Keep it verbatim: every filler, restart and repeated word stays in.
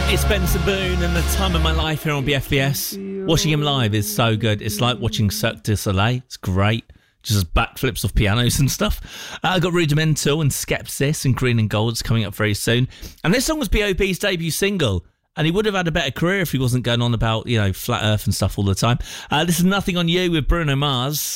It's Benson Boone and the time of my life here on B F B S. Watching him live is so good. It's like watching Cirque du Soleil. It's great. Just backflips off pianos and stuff. Uh, I got Rudimental and Skepsis and Green and Gold's coming up very soon. And this song was B O B's debut single. And he would have had a better career if he wasn't going on about, you know, flat earth and stuff all the time. Uh, this is Nothing on You with Bruno Mars.